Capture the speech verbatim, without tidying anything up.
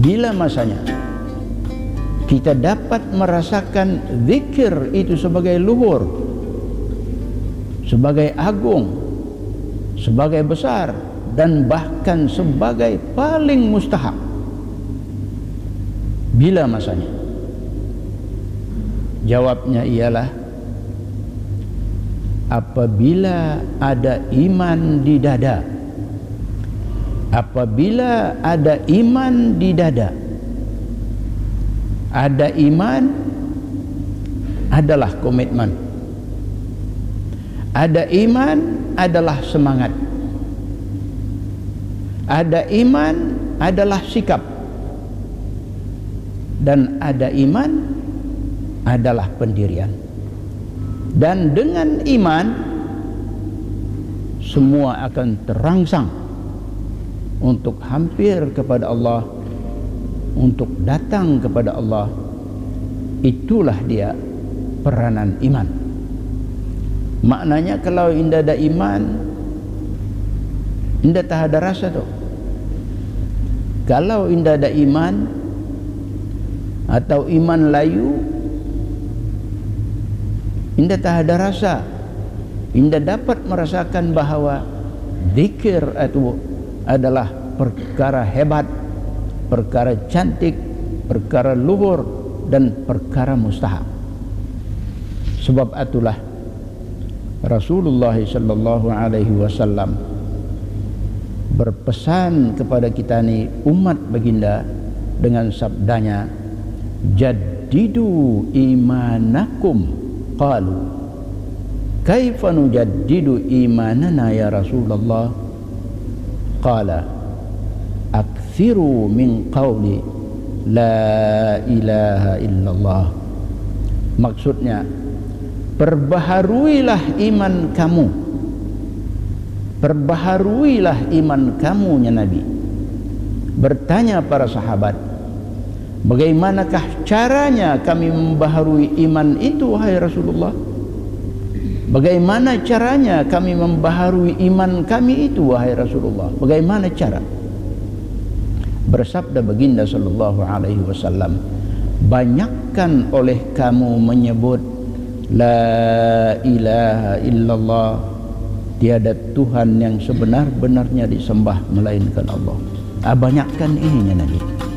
Bila masanya kita dapat merasakan zikir itu sebagai luhur, sebagai agung, sebagai besar, dan bahkan sebagai paling mustahab. Bila masanya? Jawabnya ialah apabila ada iman di dada. Apabila ada iman di dada, ada iman adalah komitmen, ada iman adalah semangat, ada iman adalah sikap, dan ada iman adalah pendirian. Dan dengan iman semua akan terangsang untuk hampir kepada Allah, untuk datang kepada Allah. Itulah dia peranan iman. Maknanya kalau indah ada iman, indah tak ada rasa tu. Kalau indah ada iman atau iman layu, indah tak ada rasa. Indah dapat merasakan bahawa zikir itu adalah perkara hebat, perkara cantik, perkara luhur, dan perkara mustahab. Sebab itulah Rasulullah sallallahu alaihi wasallam berpesan kepada kita ni umat baginda dengan sabdanya, jaddidu imanakum. Qalu kaifa nujaddidu imanana ya Rasulullah? Qala akthiru min qawli la ilaha illallah. Maksudnya, perbaharuilah iman kamu, perbaharuilah iman kamu ya Nabi. Bertanya para sahabat, bagaimanakah caranya kami membaharui iman itu wahai Rasulullah? Bagaimana caranya kami membaharui iman kami itu wahai Rasulullah? Bagaimana cara? Bersabda baginda sallallahu alaihi wasallam, banyakkan oleh kamu menyebut la ilaha illallah, tiada Tuhan yang sebenar-benarnya disembah melainkan Allah. Ah, banyakkan ininya Nabi.